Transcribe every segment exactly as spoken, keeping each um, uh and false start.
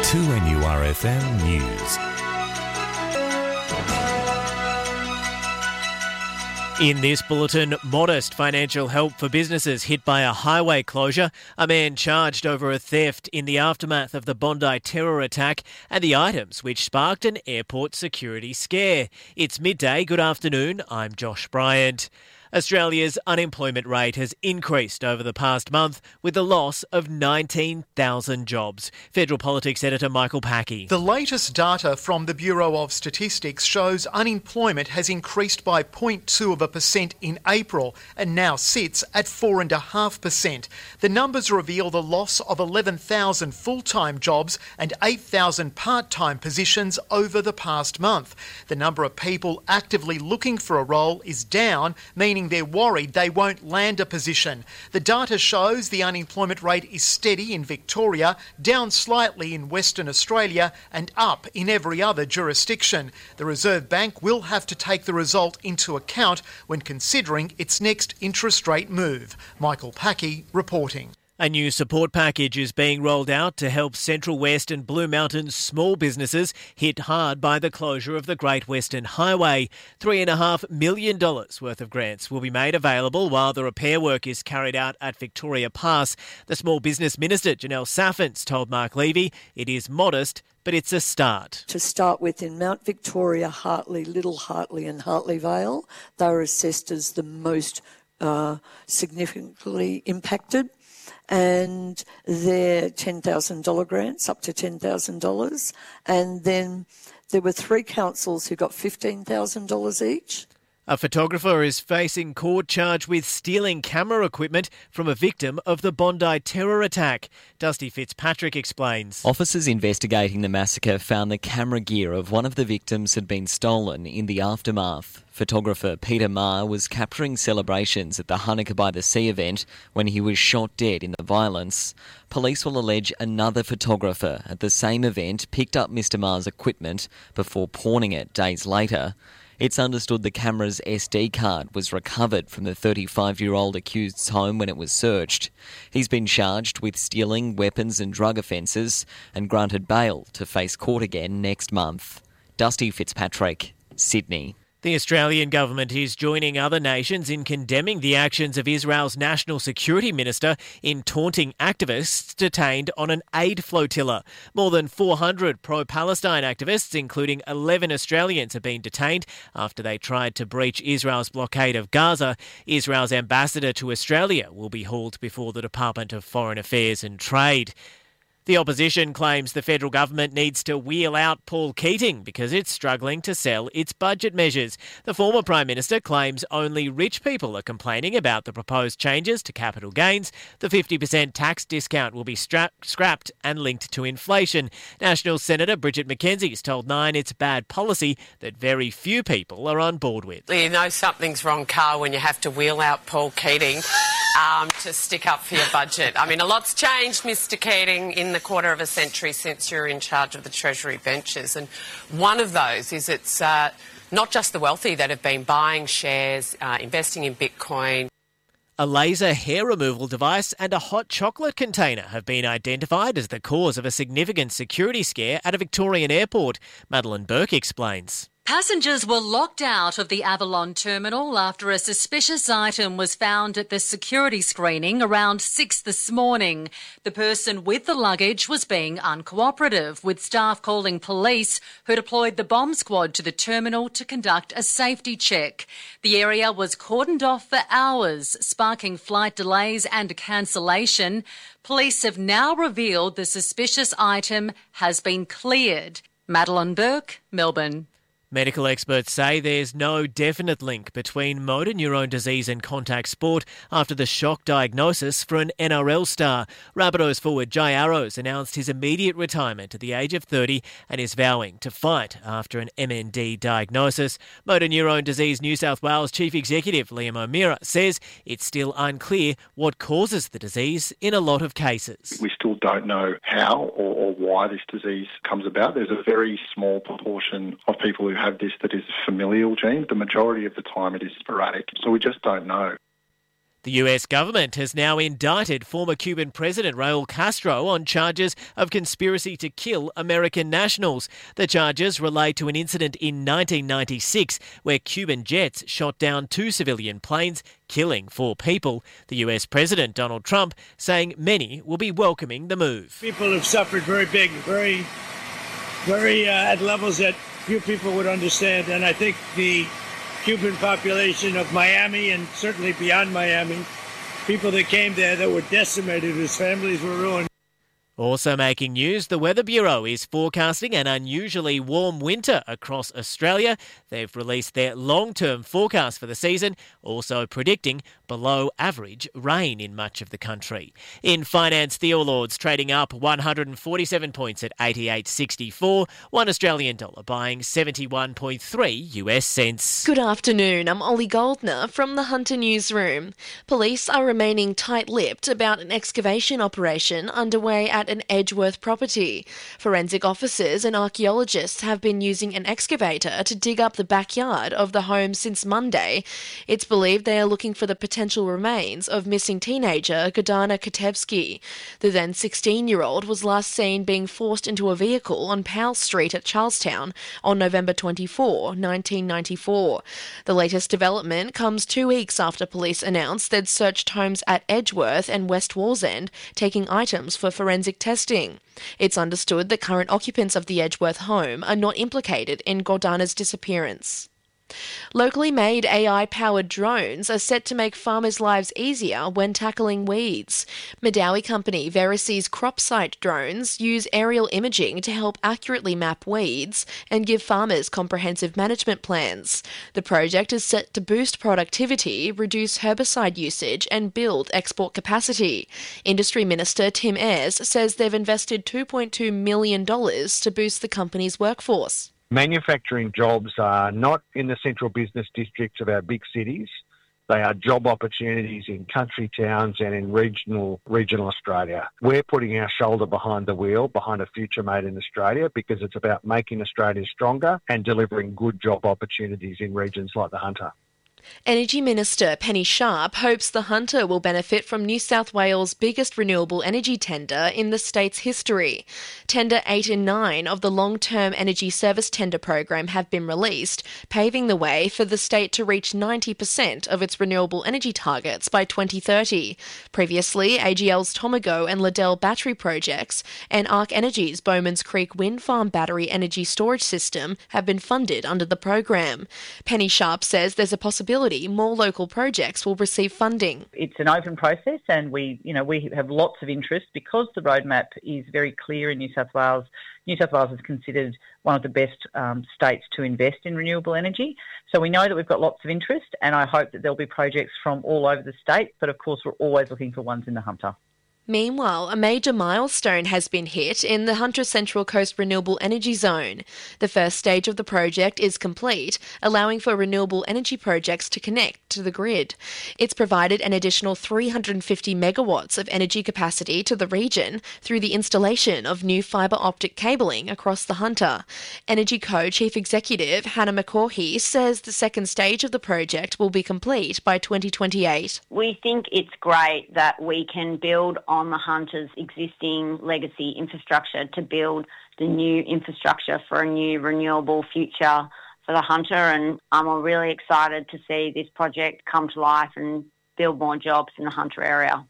two N U R F M News. In this bulletin, modest financial help for businesses hit by a highway closure, a man charged over a theft in the aftermath of the Bondi terror attack, and the items which sparked an airport security scare. It's midday. Good afternoon. I'm Josh Bryant. Australia's unemployment rate has increased over the past month with the loss of nineteen thousand jobs. Federal Politics editor Michael Packey. The latest data from the Bureau of Statistics shows unemployment has increased by zero point two of a percent in April and now sits at four point five percent. The numbers reveal the loss of eleven thousand full-time jobs and eight thousand part-time positions over the past month. The number of people actively looking for a role is down, meaning they're worried they won't land a position. The data shows the unemployment rate is steady in Victoria, down slightly in Western Australia and up in every other jurisdiction. The Reserve Bank will have to take the result into account when considering its next interest rate move. Michael Packey reporting. A new support package is being rolled out to help Central West and Blue Mountains small businesses hit hard by the closure of the Great Western Highway. Three point five million dollars worth of grants will be made available while the repair work is carried out at Victoria Pass. The Small Business Minister, Janelle Saffins, told Mark Levy it is modest, but it's a start. To start with, in Mount Victoria, Hartley, Little Hartley and Hartley Vale, they were assessed as the most uh, significantly impacted. And they're ten thousand dollars grants, up to ten thousand dollars. And then there were three councils who got fifteen thousand dollars each. A photographer is facing court charge with stealing camera equipment from a victim of the Bondi terror attack. Dusty Fitzpatrick explains. Officers investigating the massacre found the camera gear of one of the victims had been stolen in the aftermath. Photographer Peter Maher was capturing celebrations at the Hanukkah by the Sea event when he was shot dead in the violence. Police will allege another photographer at the same event picked up Mister Maher's equipment before pawning it days later. It's understood the camera's S D card was recovered from the thirty-five-year-old accused's home when it was searched. He's been charged with stealing, weapons and drug offences and granted bail to face court again next month. Dusty Fitzpatrick, Sydney. The Australian government is joining other nations in condemning the actions of Israel's National Security Minister in taunting activists detained on an aid flotilla. More than four hundred pro-Palestine activists, including eleven Australians, have been detained after they tried to breach Israel's blockade of Gaza. Israel's ambassador to Australia will be hauled before the Department of Foreign Affairs and Trade. The opposition claims the federal government needs to wheel out Paul Keating because it's struggling to sell its budget measures. The former Prime Minister claims only rich people are complaining about the proposed changes to capital gains. The fifty percent tax discount will be stra- scrapped and linked to inflation. National Senator Bridget McKenzie has told Nine it's bad policy that very few people are on board with. You know something's wrong, Carl, when you have to wheel out Paul Keating um, to stick up for your budget. I mean, a lot's changed, Mister Keating, in the quarter of a century since you're in charge of the Treasury benches. And one of those is it's uh, not just the wealthy that have been buying shares, uh, investing in Bitcoin. A laser hair removal device and a hot chocolate container have been identified as the cause of a significant security scare at a Victorian airport. Madeline Burke explains. Passengers were locked out of the Avalon terminal after a suspicious item was found at the security screening around six this morning. The person with the luggage was being uncooperative, with staff calling police, who deployed the bomb squad to the terminal to conduct a safety check. The area was cordoned off for hours, sparking flight delays and cancellation. Police have now revealed the suspicious item has been cleared. Madeline Burke, Melbourne. Medical experts say there's no definite link between motor neurone disease and contact sport after the shock diagnosis for an N R L star. Rabbitohs forward Jai Arrows announced his immediate retirement at the age of thirty and is vowing to fight after an M N D diagnosis. Motor neurone disease New South Wales Chief Executive Liam O'Meara says it's still unclear what causes the disease in a lot of cases. We still don't know how or, or why this disease comes about. There's a very small proportion of people who have this that is familial gene. The majority of the time it is sporadic, so we just don't know. The U S government has now indicted former Cuban President Raul Castro on charges of conspiracy to kill American nationals. The charges relate to an incident in nineteen ninety-six where Cuban jets shot down two civilian planes, killing four people. The U S President Donald Trump saying many will be welcoming the move. People have suffered very big, very, very uh, at levels that few people would understand, and I think the Cuban population of Miami and certainly beyond Miami, people that came there that were decimated, whose families were ruined. Also making news, the Weather Bureau is forecasting an unusually warm winter across Australia. They've released their long-term forecast for the season, also predicting below average rain in much of the country. In finance, the All Ords trading up one hundred forty-seven points at eighty-eight sixty-four, one Australian dollar buying seventy-one point three U S cents. Good afternoon, I'm Ollie Goldner from the Hunter Newsroom. Police are remaining tight-lipped about an excavation operation underway at an Edgeworth property. Forensic officers and archaeologists have been using an excavator to dig up the backyard of the home since Monday. It's believed they are looking for the potential remains of missing teenager Gordana Katevsky. The then sixteen-year-old was last seen being forced into a vehicle on Powell Street at Charlestown on November twenty-fourth, nineteen ninety-four. The latest development comes two weeks after police announced they'd searched homes at Edgeworth and West Wallsend, taking items for forensic testing. It's understood the current occupants of the Edgeworth home are not implicated in Gordana's disappearance. Locally made A I-powered drones are set to make farmers' lives easier when tackling weeds. Medowie company Verisee's CropSight drones use aerial imaging to help accurately map weeds and give farmers comprehensive management plans. The project is set to boost productivity, reduce herbicide usage and build export capacity. Industry Minister Tim Ayres says they've invested two point two million dollars to boost the company's workforce. Manufacturing jobs are not in the central business districts of our big cities. They are job opportunities in country towns and in regional regional Australia. We're putting our shoulder behind the wheel, behind a future made in Australia, because it's about making Australia stronger and delivering good job opportunities in regions like the Hunter. Energy Minister Penny Sharp hopes the Hunter will benefit from New South Wales' biggest renewable energy tender in the state's history. Tender eight and nine of the long-term energy service tender program have been released, paving the way for the state to reach ninety percent of its renewable energy targets by twenty thirty. Previously, A G L's Tomago and Liddell battery projects and Arc Energy's Bowmans Creek wind farm battery energy storage system have been funded under the program. Penny Sharp says there's a possibility more local projects will receive funding. It's an open process, and we, you know, we have lots of interest because the roadmap is very clear in New South Wales. New South Wales is considered one of the best um, states to invest in renewable energy. So we know that we've got lots of interest, and I hope that there'll be projects from all over the state, but of course we're always looking for ones in the Hunter. Meanwhile, a major milestone has been hit in the Hunter Central Coast Renewable Energy Zone. The first stage of the project is complete, allowing for renewable energy projects to connect to the grid. It's provided an additional three hundred fifty megawatts of energy capacity to the region through the installation of new fibre optic cabling across the Hunter. Energy Co Chief Executive Hannah McCaughey says the second stage of the project will be complete by twenty twenty-eight. We think it's great that we can build on the Hunter's existing legacy infrastructure to build the new infrastructure for a new renewable future for the Hunter, and I'm really excited to see this project come to life and build more jobs in the Hunter area.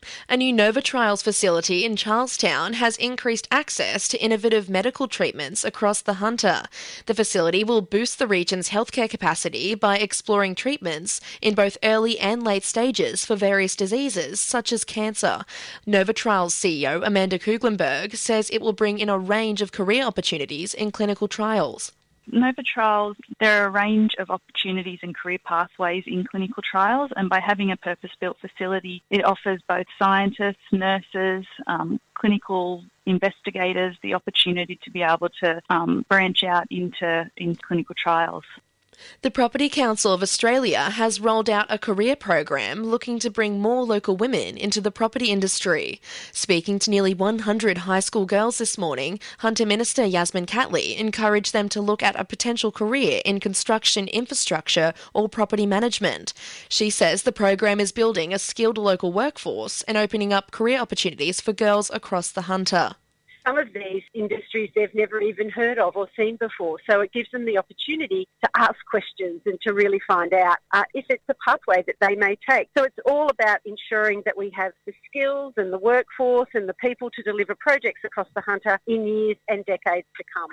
A new Nova Trials facility in Charlestown has increased access to innovative medical treatments across the Hunter. The facility will boost the region's healthcare capacity by exploring treatments in both early and late stages for various diseases such as cancer. Nova Trials C E O Amanda Kuglenberg says it will bring in a range of career opportunities in clinical trials. Nova Trials, there are a range of opportunities and career pathways in clinical trials, and by having a purpose-built facility, it offers both scientists, nurses, um, clinical investigators the opportunity to be able to um, branch out into, into clinical trials. The Property Council of Australia has rolled out a career program looking to bring more local women into the property industry. Speaking to nearly one hundred high school girls this morning, Hunter Minister Yasmin Catley encouraged them to look at a potential career in construction infrastructure or property management. She says the program is building a skilled local workforce and opening up career opportunities for girls across the Hunter. Some of these industries they've never even heard of or seen before, so it gives them the opportunity to ask questions and to really find out uh, if it's a pathway that they may take. So it's all about ensuring that we have the skills and the workforce and the people to deliver projects across the Hunter in years and decades to come.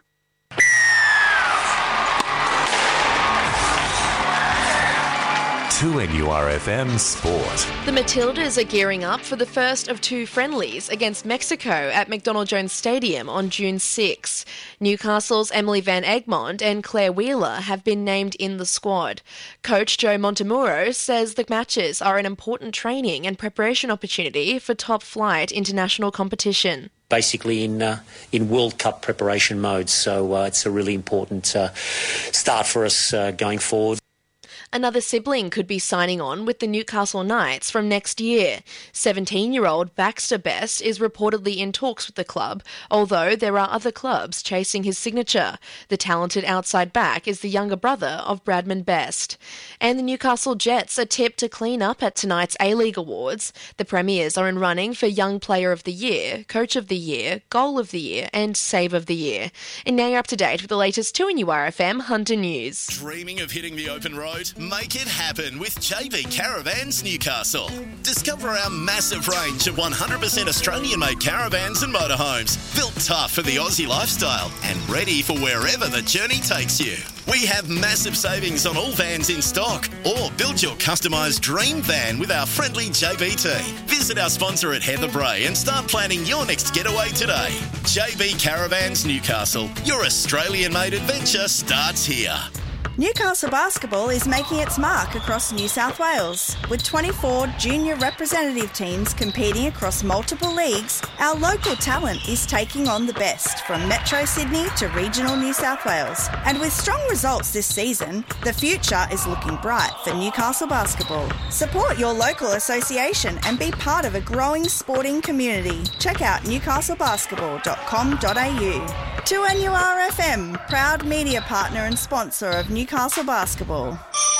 two N U R F M Sport. The Matildas are gearing up for the first of two friendlies against Mexico at McDonald Jones Stadium on June sixth. Newcastle's Emily Van Egmond and Claire Wheeler have been named in the squad. Coach Joe Montemuro says the matches are an important training and preparation opportunity for top-flight international competition. Basically in uh, in World Cup preparation mode, so uh, it's a really important uh, start for us uh, going forward. Another sibling could be signing on with the Newcastle Knights from next year. seventeen-year-old Baxter Best is reportedly in talks with the club, although there are other clubs chasing his signature. The talented outside back is the younger brother of Bradman Best. And the Newcastle Jets are tipped to clean up at tonight's A-League Awards. The Premiers are in running for Young Player of the Year, Coach of the Year, Goal of the Year and Save of the Year. And now you're up to date with the latest two N U R F M Hunter News. Dreaming of hitting the open road? Make it happen with J B Caravans Newcastle. Discover our massive range of one hundred percent Australian-made caravans and motorhomes, built tough for the Aussie lifestyle and ready for wherever the journey takes you. We have massive savings on all vans in stock, or build your customised dream van with our friendly J B team. Visit our sponsor at Heather Bray and start planning your next getaway today. J B Caravans Newcastle. Your Australian-made adventure starts here. Newcastle Basketball is making its mark across New South Wales. With twenty-four junior representative teams competing across multiple leagues, our local talent is taking on the best from Metro Sydney to regional New South Wales. And with strong results this season, the future is looking bright for Newcastle Basketball. Support your local association and be part of a growing sporting community. Check out newcastle basketball dot com dot a u. two N U R F M, proud media partner and sponsor of Newcastle Basketball.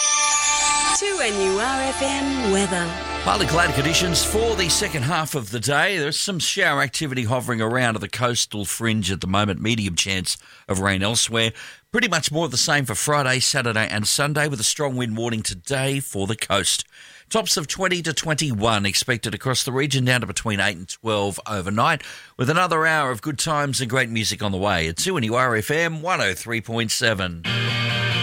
two N U R F M weather. Partly cloudy conditions for the second half of the day. There's some shower activity hovering around at the coastal fringe at the moment. Medium chance of rain elsewhere. Pretty much more of the same for Friday, Saturday and Sunday, with a strong wind warning today for the coast. Tops of twenty to twenty-one expected across the region, down to between eight and twelve overnight, with another hour of good times and great music on the way at two N U R F M one oh three point seven.